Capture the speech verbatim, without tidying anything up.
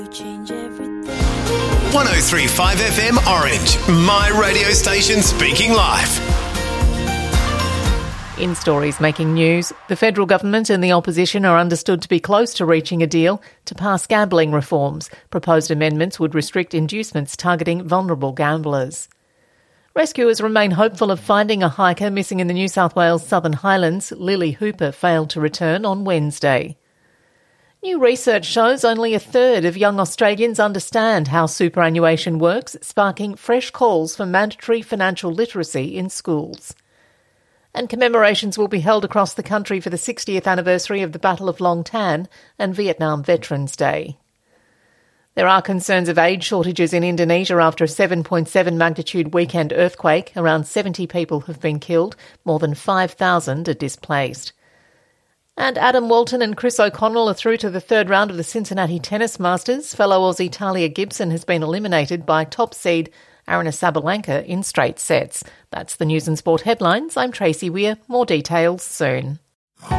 one oh three point five F M Orange, my radio station speaking live. In stories making news, the federal government and the opposition are understood to be close to reaching a deal to pass gambling reforms. Proposed amendments would restrict inducements targeting vulnerable gamblers. Rescuers remain hopeful of finding a hiker missing in the New South Wales Southern Highlands. Lily Hooper failed to return on Wednesday. New research shows only a third of young Australians understand how superannuation works, sparking fresh calls for mandatory financial literacy in schools. And commemorations will be held across the country for the sixtieth anniversary of the Battle of Long Tan and Vietnam Veterans Day. There are concerns of aid shortages in Indonesia after a seven point seven magnitude weekend earthquake. Around seventy people have been killed, more than five thousand are displaced. And Adam Walton and Chris O'Connell are through to the third round of the Cincinnati Tennis Masters. Fellow Aussie Talia Gibson has been eliminated by top seed Aryna Sabalenka in straight sets. That's the news and sport headlines. I'm Tracy Weir. More details soon.